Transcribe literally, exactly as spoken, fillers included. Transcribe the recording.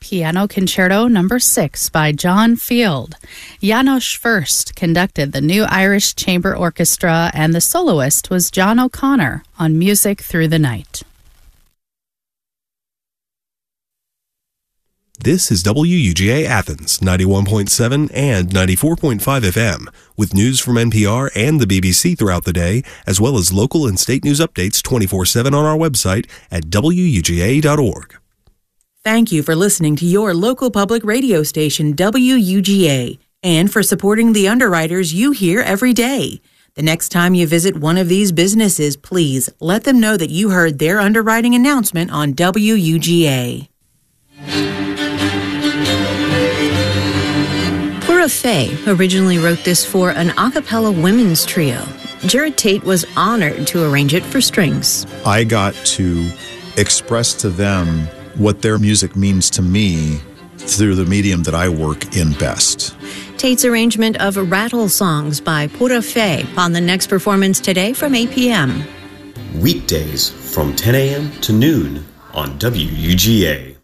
Piano Concerto Number six by John Field. János Furst conducted the New Irish Chamber Orchestra, and the soloist was John O'Connor on Music Through the Night. This is W U G A Athens, ninety-one point seven and ninety-four point five F M, with news from N P R and the B B C throughout the day, as well as local and state news updates twenty-four seven on our website at W U G A dot org. Thank you for listening to your local public radio station, W U G A, and for supporting the underwriters you hear every day. The next time you visit one of these businesses, please let them know that you heard their underwriting announcement on W U G A. Pura Fé originally wrote this for an a cappella women's trio. Jared Tate was honored to arrange it for strings. I got to express to them what their music means to me through the medium that I work in best. Tate's arrangement of Rattle Songs by Pura Fé on the next performance today from eight p.m. Weekdays from ten a.m. to noon on W U G A.